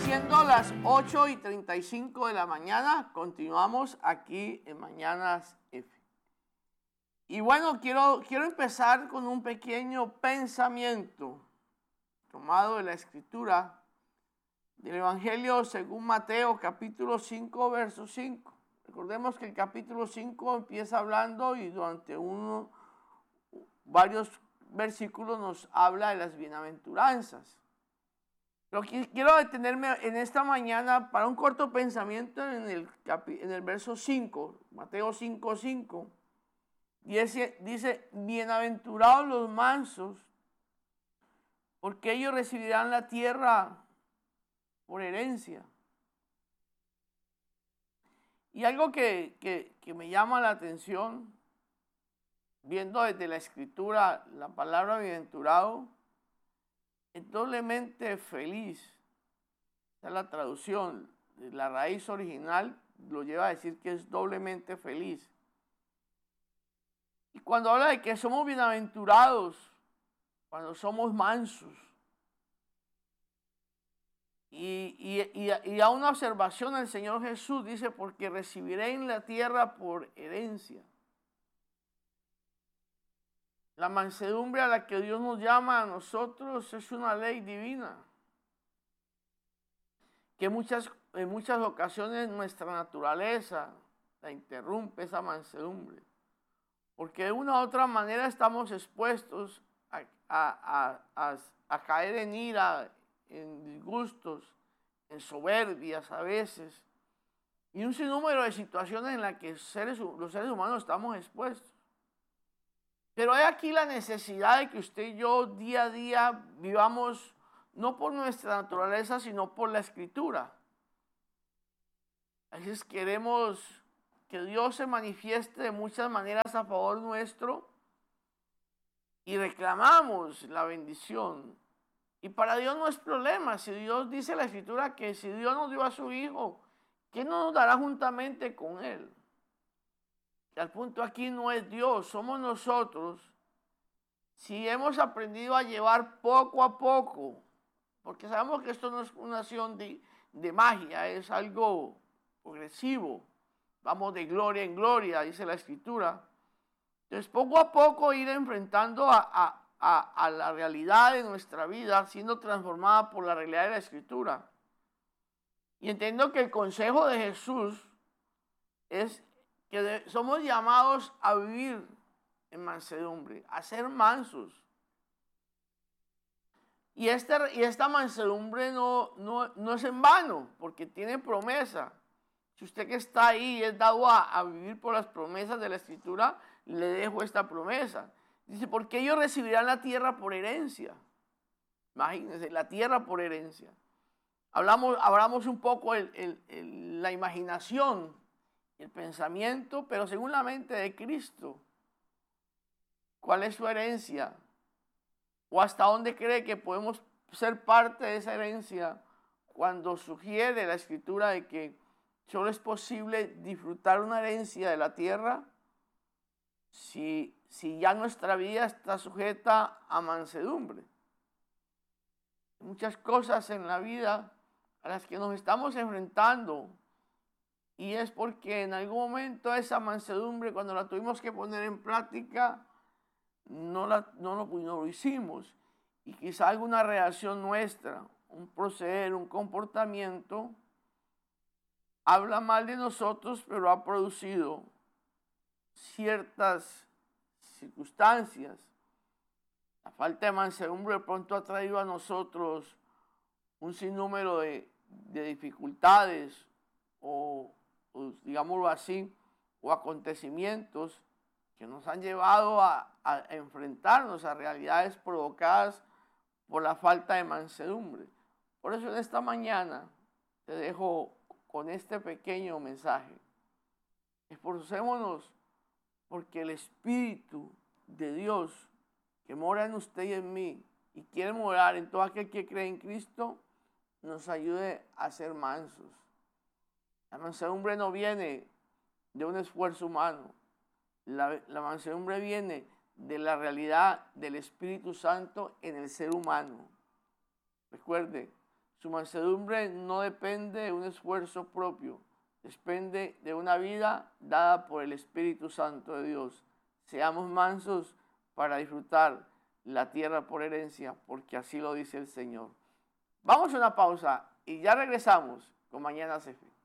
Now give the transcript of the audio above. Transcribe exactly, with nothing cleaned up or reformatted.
Siendo las ocho y treinta y cinco de la mañana, continuamos aquí en Mañanas F. Y bueno, quiero, quiero empezar con un pequeño pensamiento tomado de la Escritura del Evangelio según Mateo, capítulo cinco, verso cinco. Recordemos que el capítulo cinco empieza hablando y durante uno, varios versículos nos habla de las bienaventuranzas. Pero quiero detenerme en esta mañana para un corto pensamiento en el, en el verso cinco, Mateo cinco, cinco. Dice, dice, bienaventurados los mansos, porque ellos recibirán la tierra por herencia. Y algo que, que, que me llama la atención, viendo desde la Escritura la palabra bienaventurado, es doblemente feliz. Esa es la traducción. La raíz original lo lleva a decir que es doblemente feliz. Y cuando habla de que somos bienaventurados, cuando somos mansos, y, y, y, y a una observación el Señor Jesús dice, porque recibiré en la tierra por herencia. La mansedumbre a la que Dios nos llama a nosotros es una ley divina, que muchas, en muchas ocasiones nuestra naturaleza la interrumpe esa mansedumbre, porque de una u otra manera estamos expuestos a, a, a, a, a caer en ira, en disgustos, en soberbias a veces, y un sinnúmero de situaciones en las que seres, los seres humanos estamos expuestos. Pero hay aquí la necesidad de que usted y yo día a día vivamos no por nuestra naturaleza, sino por la Escritura. A veces queremos que Dios se manifieste de muchas maneras a favor nuestro y reclamamos la bendición. Y para Dios no es problema. Si Dios dice en la Escritura que si Dios nos dio a su Hijo, ¿qué no nos dará juntamente con Él? Al punto aquí no es Dios, somos nosotros. Si hemos aprendido a llevar poco a poco, porque sabemos que esto no es una acción de, de magia, es algo progresivo. Vamos de gloria en gloria, dice la Escritura. Entonces, poco a poco ir enfrentando a, a, a, a la realidad de nuestra vida, siendo transformada por la realidad de la Escritura. Y entiendo que el consejo de Jesús es que de, somos llamados a vivir en mansedumbre, a ser mansos. Y, este, y esta mansedumbre no, no, no es en vano, porque tiene promesa. Si usted que está ahí es dado a, a vivir por las promesas de la Escritura, le dejo esta promesa. Dice, porque ellos recibirán la tierra por herencia. Imagínense, la tierra por herencia. Hablamos, hablamos un poco el, el, el, la imaginación, el pensamiento, pero según la mente de Cristo. ¿Cuál es su herencia? ¿O hasta dónde cree que podemos ser parte de esa herencia cuando sugiere la Escritura de que solo es posible disfrutar una herencia de la tierra si, si ya nuestra vida está sujeta a mansedumbre? Hay muchas cosas en la vida a las que nos estamos enfrentando. Y es porque en algún momento esa mansedumbre, cuando la tuvimos que poner en práctica, no, la, no, lo, no lo hicimos. Y quizá alguna reacción nuestra, un proceder, un comportamiento, habla mal de nosotros, pero ha producido ciertas circunstancias. La falta de mansedumbre de pronto ha traído a nosotros un sinnúmero de, de dificultades o o digámoslo así, o acontecimientos que nos han llevado a, a enfrentarnos a realidades provocadas por la falta de mansedumbre. Por eso en esta mañana te dejo con este pequeño mensaje. Esforcémonos porque el Espíritu de Dios que mora en usted y en mí y quiere morar en todo aquel que cree en Cristo, nos ayude a ser mansos. La mansedumbre no viene de un esfuerzo humano. La, la mansedumbre viene de la realidad del Espíritu Santo en el ser humano. Recuerde, Su mansedumbre no depende de un esfuerzo propio, depende de una vida dada por el Espíritu Santo de Dios. Seamos mansos para disfrutar la tierra por herencia, porque así lo dice el Señor. Vamos a una pausa y ya regresamos con Mañana se Fe.